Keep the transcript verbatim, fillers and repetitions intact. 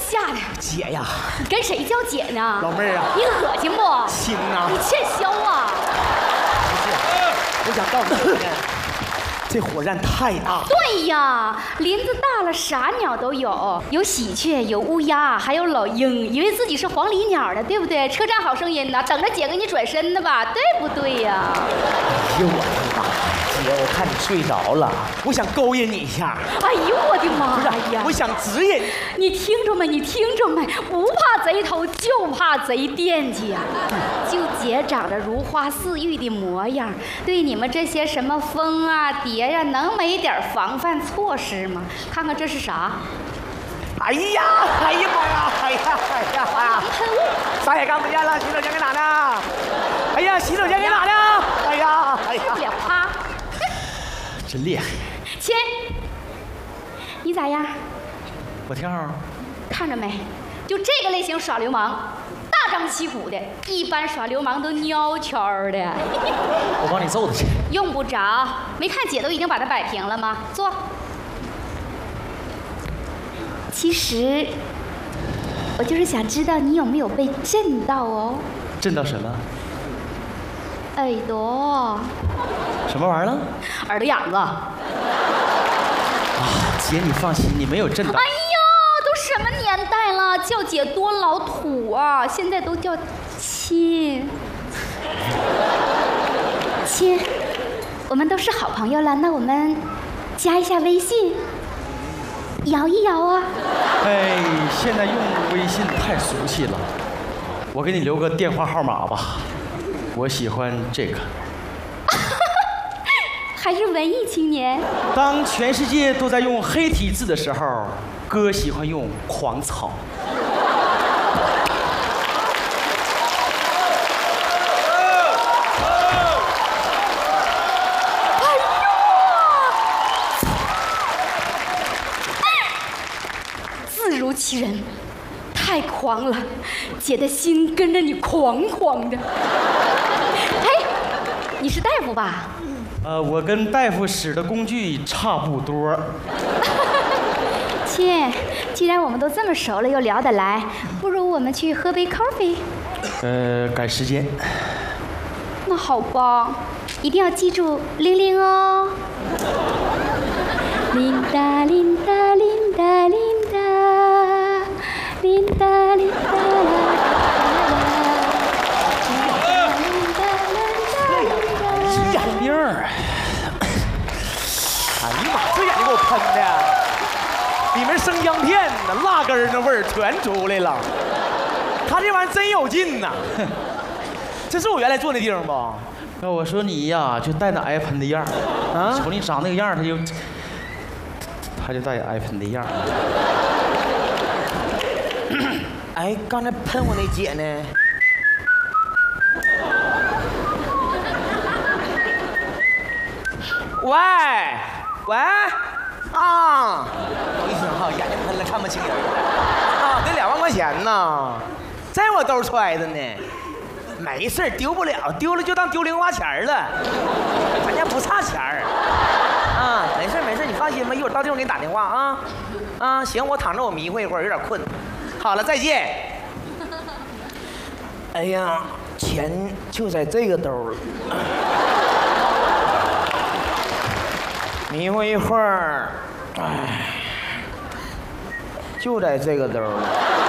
吓的！ 姐呀， 你跟谁叫姐呢？ 老妹儿啊， 你恶心不？ 亲呐！ 你欠削啊！ 不是，我想告诉你，这火山太大了。 对呀，林子大了，啥鸟都有，有喜鹊，有乌鸦，还有老鹰，以为自己是黄鹂鸟呢，对不对？车站好声音呢，等着姐给你转身呢吧，对不对呀？ 哎呦我的妈！姐，我看你睡着了，我想勾引你一下。 哎呦我的妈呀！ 我想指引你听着没？你听着没？不怕贼偷，就怕贼惦记呀、啊！就姐长得如花似玉的模样，对你们这些什么蜂啊、蝶呀、啊，能没点防范措施吗？看看这是啥？ 哎呀，哎呀妈呀，哎呀，哎呀， 防喷雾， 啥也看不见了，洗手间给哪呢？哎呀，洗手间给哪呢？哎呀，哎呀， 别趴， 真厉害！ 亲，你咋样？ 我挺好。 看着没？就这个类型耍流氓，大张旗鼓的，一般耍流氓都蔫悄的。 我帮你揍他去。 用不着，没看姐都已经把它摆平了吗？坐。其实，我就是想知道你有没有被震到哦。 震到什么？ 耳朵。 什么玩意儿了？ 耳朵痒子。 啊，姐，你放心，你没有震到。 哎呀，都什么年代了，叫姐多老土啊！现在都叫亲。亲，我们都是好朋友了，那我们加一下微信。摇一摇啊！ 哎，现在用微信太俗气了，我给你留个电话号码吧，我喜欢这个。 还是文艺青年。 当全世界都在用黑体字的时候，哥喜欢用狂草。 其人，太狂了，姐的心跟着你狂狂的。嘿，你是大夫吧？ 呃，我跟大夫使的工具差不多。 亲，既然我们都这么熟了，又聊得来，不如我们去喝杯 coffee。 呃，赶时间。 那好吧，一定要记住铃铃哦。铃哒铃哒铃哒铃哒，铃哒铃哒啦眼病儿！哎呀妈，这眼睛给我喷的，里面生姜片呢，辣根儿那味儿全出来了。他这玩意儿真有劲呐！这是我原来坐那地方不？那我说你呀，就带那挨喷的样儿啊！瞅你长那个样儿，他就他就带挨喷的样儿。 哎，刚才喷我那姐呢？喂喂啊！我一听哈，眼睛喷了，看不清人了啊！得两万块钱呢，在我兜揣着呢。没事，丢不了，丢了就当丢零花钱了，咱家不差钱儿啊。没事没事，你放心吧，一会儿到地方给你打电话啊啊！行，我躺着我迷糊一会儿，有点困。好了，再见。哎呀，钱就在这个兜了。迷糊一会儿，哎，就在这个兜了。